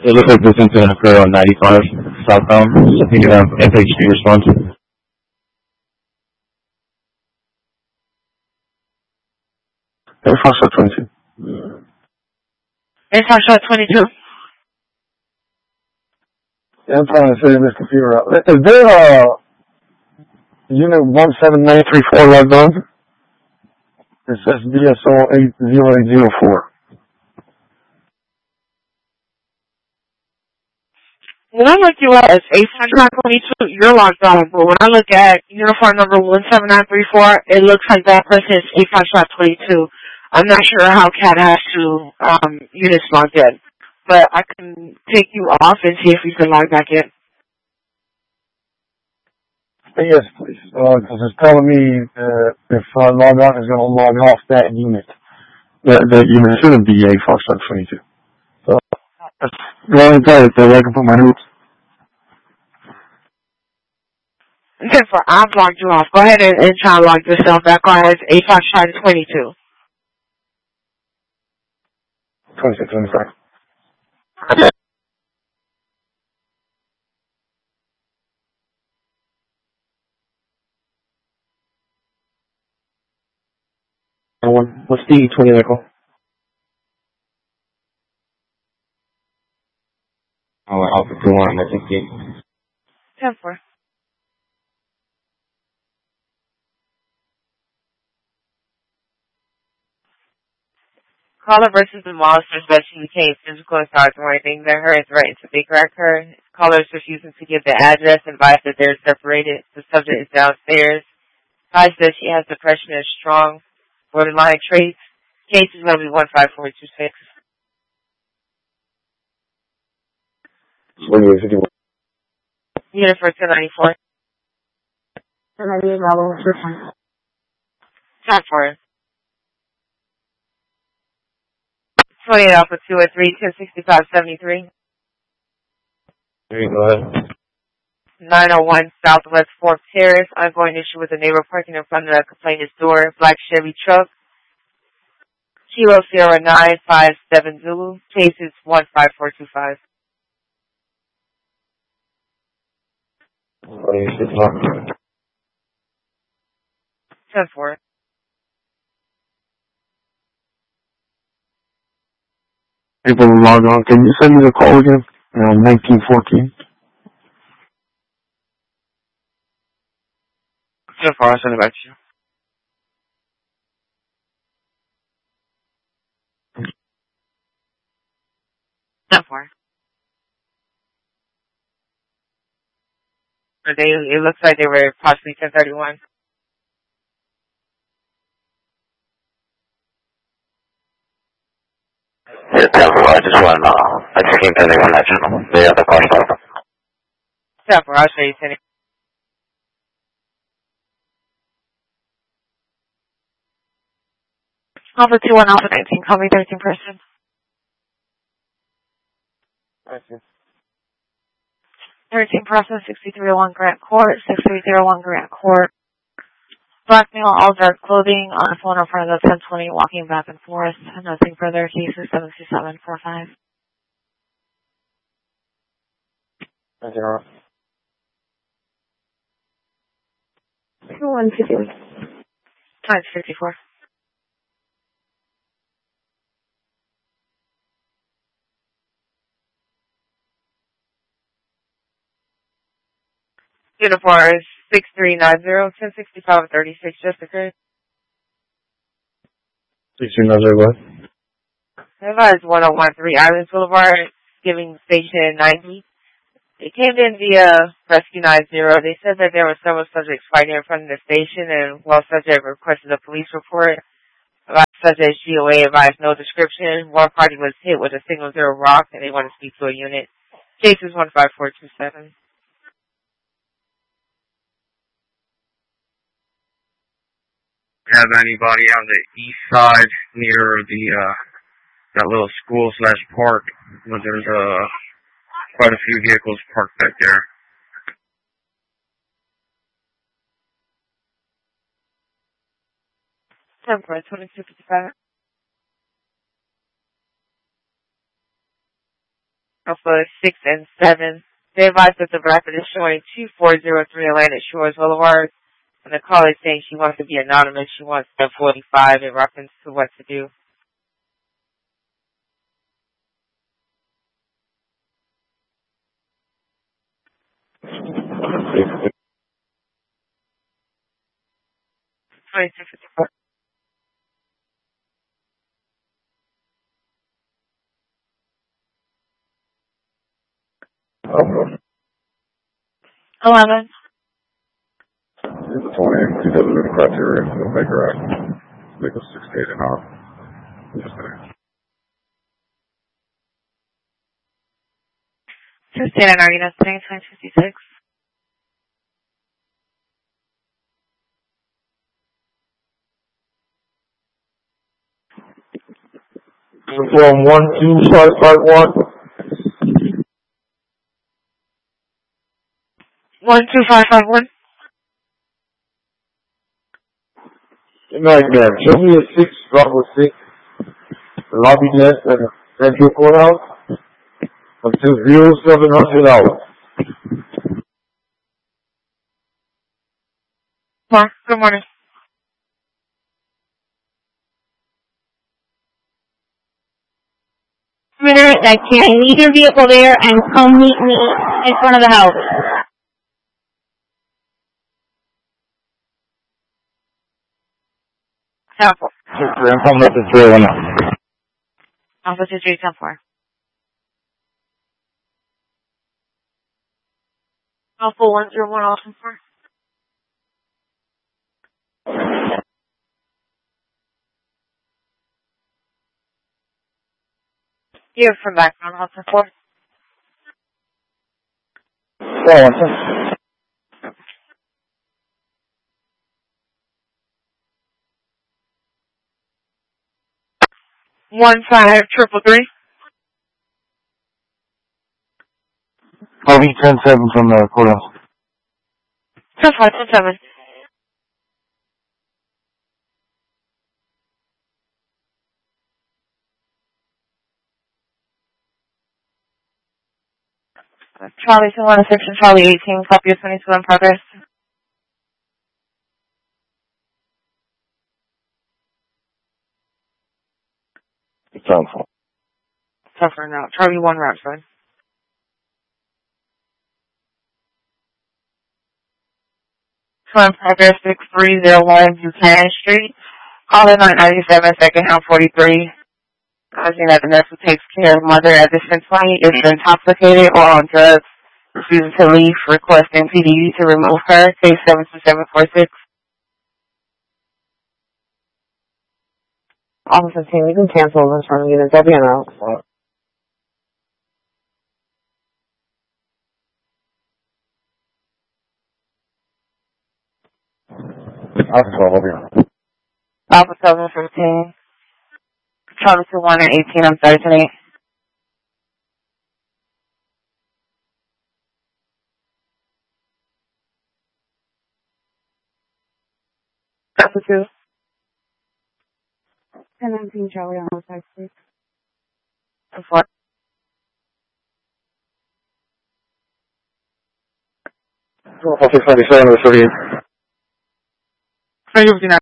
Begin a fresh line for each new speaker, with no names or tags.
It looks like this incident occurred on 95 southbound. So if you can have FHD respond.
Air Foxtrot 22.
Air Foxtrot 22.
Yeah, I'm trying to figure this computer out. Is there unit 17934 logged on? It says BSO 80804.
When I look you up as Air Foxtrot 22, you're logged on. But when I look at uniform number 17934, it looks like that person is Air Foxtrot 22. I'm not sure how CAT has to units logged in. But I can take you off and see if you can log back in.
Yes, please. Because it's telling me if I log on, it's going to log off that unit. That unit shouldn't be a Foxtrot 22. So that's the only place that I can put my notes.
Therefore, I've logged you off. Go ahead and try to log yourself back on as Air Foxtrot 22.
26, 25.
What's the 20 nickel? Oh, Alpha 21, I think
10-4. Caller versus the monsters that she became physical assault or anything that her and threatened to make wreck her. Caller is refusing to give the address and advised that they're separated. The subject is downstairs. Advised that she has depression and strong borderline traits. Case is going to be 15426. Unit for 1094. 1098, Time for it. 28 Alpha 203, 106573.
Go ahead.
901 Southwest 4th Terrace. Ongoing issue with a neighbor parking in front of the complainant's door. Black Chevy truck. Kilo Sierra 957 Zulu. Case is 15425. 10-4.
Able to log on. Can you send me the call again? 1914.
So far, I'll send it back to you. So far. It looks like they were possibly 1031.
Yeah, I just want I just came to on that channel. The other car stop.
So far, I'll show you 10. Alpha 21 Alpha 19, call me 13 person.
Thank you.
13 person, 6301 Grant Court, 6301 Grant Court. Black male, all dark clothing, on a phone in front of the 1020, walking back and forth. Nothing further, cases 72745.
Thank you.
151. Times 54. Uniform is 6390, 1065 36, just occurred.
6390 what?
That is 1013 Islands Boulevard, giving station 90. It came in via Rescue 90. They said that there were several subjects fighting in front of the station, and while subject requested a police report, subject GOA advised no description. One party was hit with a single zero rock, and they want to speak to a unit. Case is 15427.
Have anybody on the east side near the that little school/park where there's quite a few vehicles parked back there?
Temporary 2255. Alpha 6 and 7. They advised that the rapid is showing 2403 Atlantic Shores Boulevard. And the caller is saying she wants to be anonymous. She wants the 45 in reference to what to do.
Okay.
11.
It's 20. She doesn't meet the criteria. It'll make her act. Make us 68 an hour. Interesting.
Santa Narita, 26.
From 12551.
12551.
Good night, ma'am. Show me a 6, Bravo 6, lobby desk at the Central Courthouse until $700.
Good morning.
I can't leave your vehicle there and come meet me in front of the house.
Temple.
I'm coming up to 319.
Officer 310-4. Alpha 101, Alpha 4. You're from background, Alpha 4.
Yeah, one second.
15333.
Harvey 10-7 from the courthouse.
10-5, 10-7. Charlie 216 and Charlie 18, copy of 22 in progress.
It's on phone.
Suffer now. Charlie 1 route, side. So in progress 6301 Buchanan Street. Call in 997, second house 43. Causing that the nurse who takes care of mother at this point is intoxicated or on drugs. Refusing to leave, requesting PDU to remove her. Case 72746. Officer team, you can cancel this from unit W now.
Alpha 12, over here.
Alpha 715. Charlie 21 and 18, I'm sorry, tonight. Alpha 2.
1019 Charlie on the side, please.
Alpha 4.
Alpha 697 to 38.
359.